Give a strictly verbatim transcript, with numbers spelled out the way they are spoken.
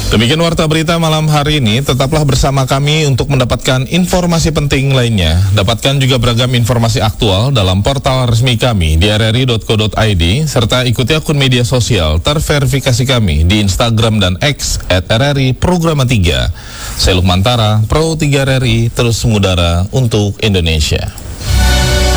Demikian warta berita malam hari ini. Tetaplah bersama kami untuk mendapatkan informasi penting lainnya. Dapatkan juga beragam informasi aktual dalam portal resmi kami di r r i dot co dot i d serta ikuti akun media sosial terverifikasi kami di Instagram dan X at r r i programa tiga. Saya Lukman Tara, Pro tiga R R I, terus mengudara untuk Indonesia.